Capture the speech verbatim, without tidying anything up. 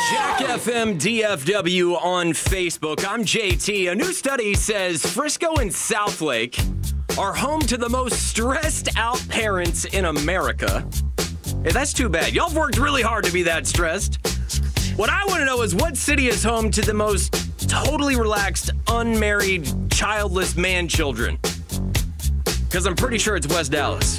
Jack F M D F W on Facebook. I'm J T. A new study says Frisco and Southlake are home to the most stressed out parents in America. Hey, that's too bad. Y'all have worked really hard to be that stressed. What I want to know is what city is home to the most totally relaxed, unmarried, childless man children? Because I'm pretty sure it's West Dallas.